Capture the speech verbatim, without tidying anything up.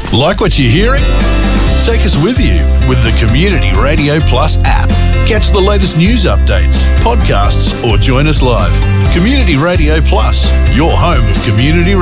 Like what you're hearing? Take us with you with the Community Radio Plus app. Catch the latest news updates, podcasts, or join us live. Community Radio Plus, your home of community